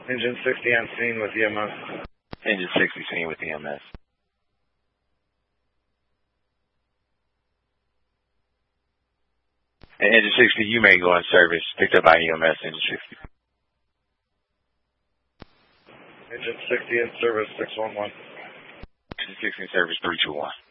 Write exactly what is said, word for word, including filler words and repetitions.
Engine sixty on scene with E M S. Engine sixty scene with E M S. And Engine sixty, you may go in service, picked up by E M S, Engine sixty. Engine sixty in service, six one one. Engine sixty in service, three two one.